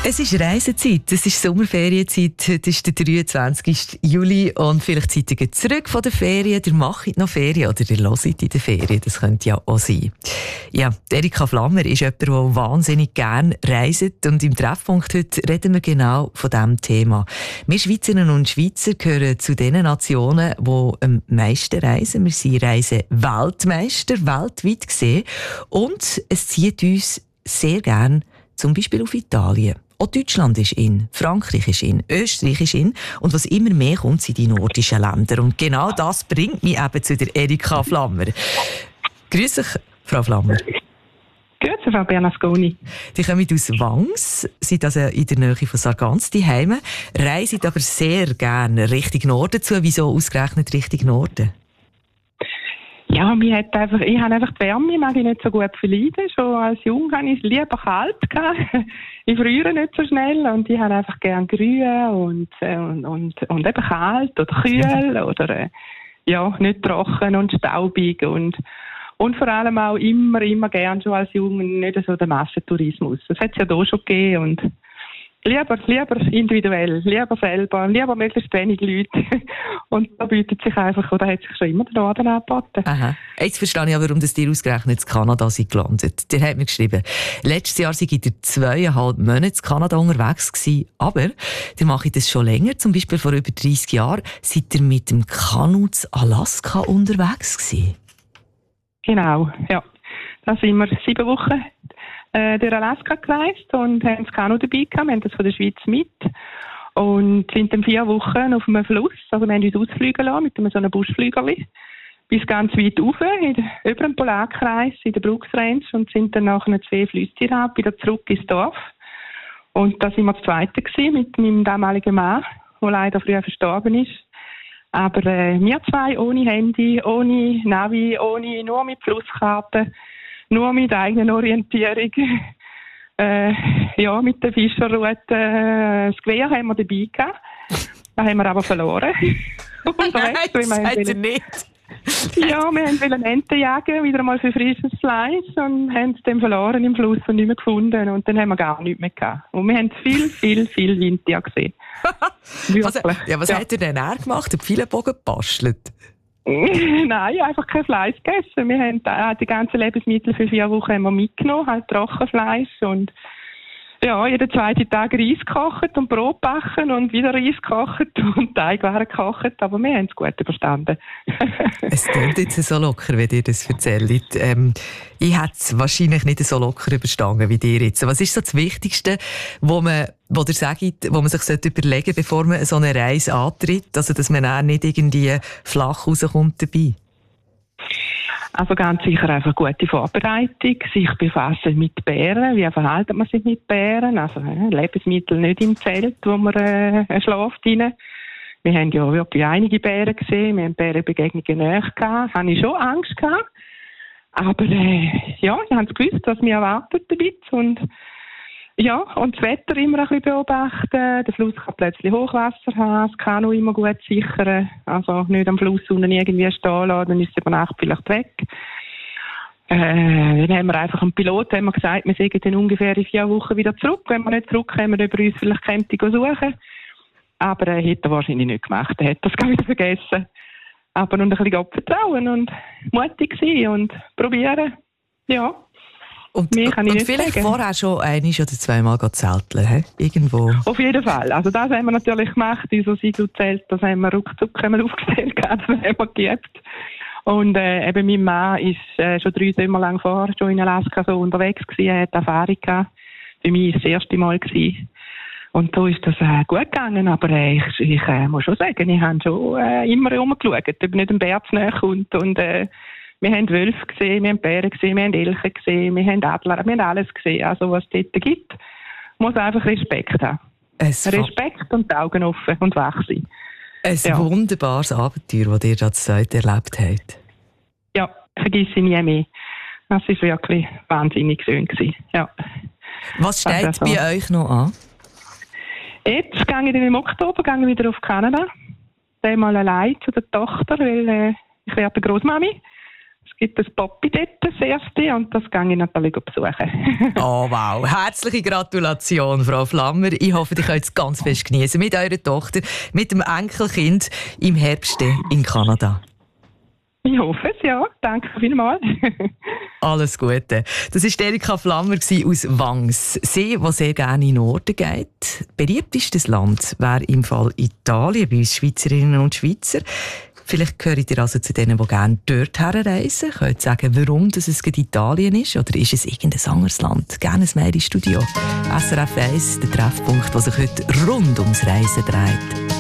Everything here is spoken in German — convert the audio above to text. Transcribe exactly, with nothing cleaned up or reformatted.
Es ist Reisezeit, es ist Sommerferienzeit, heute ist der dreiundzwanzigster Juli und vielleicht seid ihr zurück von der Ferien, ihr macht noch Ferien oder ihr hört in der Ferien, das könnte ja auch sein. Ja, Erika Flammer ist jemand, der wahnsinnig gerne reist und im Treffpunkt heute reden wir genau von diesem Thema. Wir Schweizerinnen und Schweizer gehören zu den Nationen, die am meisten reisen. Wir sind Reise-Weltmeister, weltweit gesehen, und es zieht uns sehr gerne zum Beispiel auf Italien. Auch Deutschland ist in, Frankreich ist in, Österreich ist in. Und was immer mehr kommt, sind die nordischen Länder. Und genau das bringt mich eben zu der Erika Flammer. Grüß dich, Frau Flammer. Grüezi, Frau Bernasconi. Die kommen aus Wangs, sind also in der Nähe von Sargans die Heime, reisen aber sehr gerne Richtung Norden zu. Wieso ausgerechnet Richtung Norden? Ja, mir hat einfach, ich habe einfach die Wärme, mag ich nicht so gut verleiden. Schon als Jung habe ich es lieber kalt gehabt. Ich friere nicht so schnell und ich habe einfach gerne Grün und, und, und, und eben kalt oder kühl oder äh, ja, nicht trocken und staubig und, und vor allem auch immer, immer gern schon als Jung nicht so den Massentourismus. Das hat es ja da schon gegeben und Lieber, lieber individuell, lieber selber, lieber möglichst wenig Leute. Und da bietet sich einfach, oder hat sich schon immer der Norden angeboten. Aha. Jetzt verstehe ich auch, warum das dir ausgerechnet in Kanada sind gelandet. Der hat mir geschrieben, letztes Jahr sei ich zweieinhalb Monate in Kanada unterwegs gewesen, aber der mache das schon länger, zum Beispiel vor über dreissig Jahren, seid ihr mit dem Kanu in Alaska unterwegs gewesen? Genau, ja. Da sind wir sieben Wochen äh, durch Alaska gereist und haben das Kanu dabei gehabt. Wir haben das von der Schweiz mit und sind dann vier Wochen auf einem Fluss. Also wir haben uns ausfliegen lassen mit einem so einem Buschflügerli bis ganz weit rauf, in, über den Polarkreis, in der Brooks Range, und sind dann nach einer zwei Flüsse ab, wieder zurück ins Dorf. Und da sind wir das Zweite gewesen, mit meinem damaligen Mann, der leider früher verstorben ist. Aber äh, wir zwei ohne Handy, ohne Navi, ohne, nur mit Flusskarte, nur mit eigener Orientierung. Äh, ja, mit der Fischerroute. Äh, das Gewehr haben wir dabei gehabt. Das haben wir aber verloren. Nein, das seid ihr nicht. Ja, wir wollten Enten jagen, wieder einmal für frisches Fleisch, und haben es dann verloren im Fluss und nicht mehr gefunden. Und dann haben wir gar nichts mehr gehabt. Und wir haben viel, viel, viel Winter gesehen. was, ja, was ja. hat ihr denn er gemacht? Habt viele Bogen gebastelt? Nein, einfach kein Fleisch gegessen. Wir haben äh, die ganzen Lebensmittel für vier Wochen haben wir mitgenommen, halt Trockenfleisch und ja, jeden zweiten Tag Reis gekocht und Brot backen und wieder Reis gekocht und Teigwaren gekocht, aber wir haben es gut überstanden. Es klingt jetzt so locker, wenn ihr das erzählt. Ähm, ich hätte es wahrscheinlich nicht so locker überstanden wie ihr jetzt. Was ist so das Wichtigste, wo man, wo ihr sagt, wo man sich überlegen sollte, bevor man so eine Reise antritt, also dass man auch nicht irgendwie flach rauskommt dabei? Also ganz sicher einfach gute Vorbereitung, sich befassen mit Bären, wie verhalten man sich mit Bären, also äh, Lebensmittel nicht im Zelt, wo man äh, schläft rein. Wir haben ja wirklich einige Bären gesehen, wir haben Bärenbegegnungen näher gehabt, habe ich schon Angst gehabt, aber äh, ja, ich habe gewusst, was mir erwartet damit und ja, und das Wetter immer ein bisschen beobachten. Der Fluss kann plötzlich Hochwasser haben, das Kanu immer gut sichern. Also nicht am Fluss unten irgendwie stehen lassen, dann ist es über Nacht vielleicht weg. Äh, dann haben wir einfach einen Pilot haben wir gesagt, wir sägen dann ungefähr in vier Wochen wieder zurück. Wenn wir nicht zurückkommen, über uns vielleicht Camping suchen. Aber er äh, hätte er wahrscheinlich nicht gemacht. Er hätte das gar wieder vergessen. Aber und ein bisschen Gott vertrauen und mutig sein und probieren. Ja. Und, und, und vielleicht sagen. Vorher schon ein- oder zweimal zelteln, he? Irgendwo. Auf jeden Fall. Also das haben wir natürlich gemacht, unser Siegel-Zelt, das haben wir ruckzuck aufgestellt, das haben wir geübt. Und äh, eben mein Mann ist äh, schon drei Sommer lang vorher schon in Alaska so unterwegs gewesen, er hat Erfahrung gehabt. Für mich war es das erste Mal gewesen. Und da ist das äh, gut gegangen, aber äh, ich, ich äh, muss schon sagen, ich habe schon äh, immer rumgeschaut, ob nicht ein Bär zu nahe kommt und äh, wir haben Wölfe gesehen, wir haben Bären gesehen, wir haben Elche gesehen, wir haben Adler, wir haben alles gesehen. Also was es dort gibt, muss einfach Respekt haben. Es Respekt und die Augen offen und wach sein. Ein ja. wunderbares Abenteuer, das ihr da zu zweit erlebt habt. Ja, vergiss ich nie mehr. Das war wirklich wahnsinnig schön gewesen. Ja. Was steht also bei euch noch an? Jetzt gehe ich im Oktober gehe ich wieder auf Kanada. Einmal allein zu der Tochter, weil äh, ich werde Großmami. gibt ein Poppy dort, das erste, und das gehe ich natürlich besuchen. Oh wow, herzliche Gratulation, Frau Flammer. Ich hoffe, ihr könnt es ganz fest genießen mit eurer Tochter, mit dem Enkelkind im Herbst in Kanada. Ich hoffe es, ja. Danke vielmals. Alles Gute. Das war Erika Flammer aus Wangs. Sie, die sehr gerne in den Norden geht. Beliebtestes Land wäre im Fall Italien, bei uns Schweizerinnen und Schweizer. Vielleicht gehört ihr also zu denen, die gerne dort herreisen. Könnt sagen, warum das es gerade Italien ist, oder ist es irgendein anderes Land? Gerne ein Mail ins Studio. S R F eins, der Treffpunkt, der sich heute rund ums Reisen dreht.